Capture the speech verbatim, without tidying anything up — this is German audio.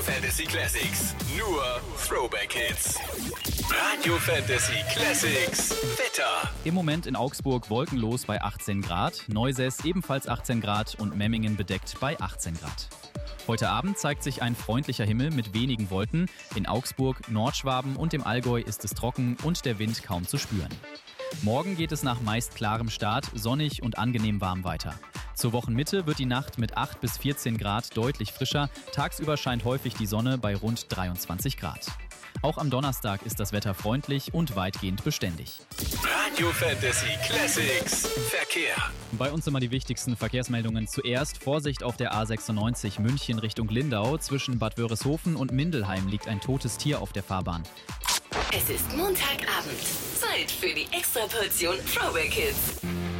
Fantasy Classics. Nur Throwback Hits. Radio Fantasy Classics. Wetter. Im Moment in Augsburg wolkenlos bei achtzehn Grad, Neusäß ebenfalls achtzehn Grad und Memmingen bedeckt bei achtzehn Grad. Heute Abend zeigt sich ein freundlicher Himmel mit wenigen Wolken. In Augsburg, Nordschwaben und im Allgäu ist es trocken und der Wind kaum zu spüren. Morgen geht es nach meist klarem Start sonnig und angenehm warm weiter. Zur Wochenmitte wird die Nacht mit acht bis vierzehn Grad deutlich frischer. Tagsüber scheint häufig die Sonne bei rund dreiundzwanzig Grad. Auch am Donnerstag ist das Wetter freundlich und weitgehend beständig. Radio Fantasy Classics. Verkehr. Bei uns immer die wichtigsten Verkehrsmeldungen. Zuerst Vorsicht auf der A sechsundneunzig München Richtung Lindau. Zwischen Bad Wörishofen und Mindelheim liegt ein totes Tier auf der Fahrbahn. Es ist Montagabend. Zeit für die Extraportion Throwback Hits.